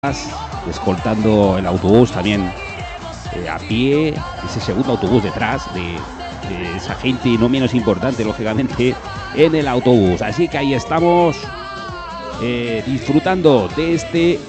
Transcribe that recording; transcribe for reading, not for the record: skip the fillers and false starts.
escoltando el autobús también a pie, ese segundo autobús detrás de esa gente no menos importante, lógicamente, en el autobús. Así que ahí estamos disfrutando de este